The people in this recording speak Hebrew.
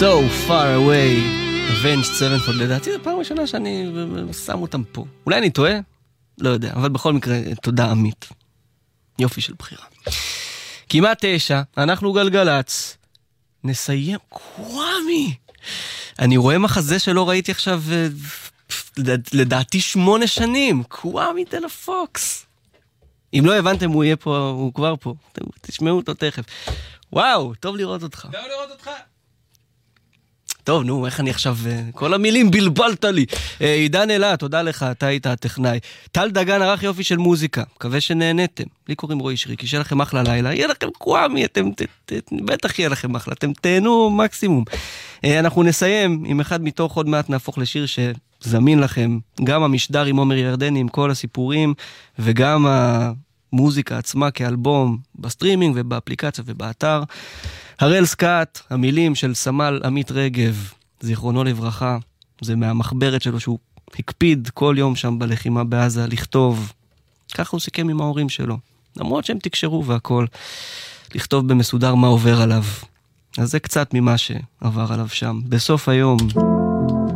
So far away, Avenged Sevenfold, לדעתי זו פעם ראשונה שאני שם אותם פה. אולי אני טועה? לא יודע, אבל בכל מקרה, תודה עמית. יופי של בחירה. כמעט 9, אנחנו גלגלץ. נסיים, קוואמי. אני רואה מחזה שלא ראיתי עכשיו, לדעתי 8 שנים. קוואמי תל הפוקס. אם לא הבנתם, הוא יהיה פה, הוא כבר פה. תשמעו אותו תכף. וואו, טוב לראות אותך. טוב לראות אותך. טוב, נו, איך אני עכשיו... כל המילים בלבלת לי. עידן אלה, תודה לך, אתה היית הטכנאי. טל דגן, ערך יופי של מוזיקה. מקווה שנהנתם. לי קוראים רועי שריק, ישאר לכם אחלה לילה. יהיה לכם קוואמי, בטח יהיה לכם אחלה. אתם תהנו מקסימום. אנחנו נסיים עם אחד מתוך עוד מעט נהפוך לשיר שזמין לכם. גם המשדר עם עומר ירדני, עם כל הסיפורים, וגם המוזיקה עצמה כאלבום, בסטרימינג ובאפליקציה ובאתר. הראל סקאט, המילים של סמל עמית רגב, זיכרונו לברכה, זה מהמחברת שלו שהוא הקפיד כל יום שם בלחימה בעזה לכתוב. ככה הוא סיכם עם ההורים שלו, למרות שהם תקשרו והכל, לכתוב במסודר מה עובר עליו. אז זה קצת ממה שעבר עליו שם. בסוף היום...